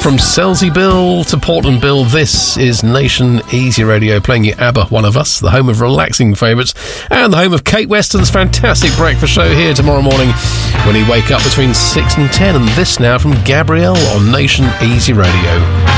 From Selsey Bill to Portland Bill, this is Nation Easy Radio, playing you ABBA, One of Us, the home of relaxing favourites, and the home of Kate Weston's fantastic breakfast show here tomorrow morning when you wake up between 6 and 10. And this now from Gabrielle on Nation Easy Radio.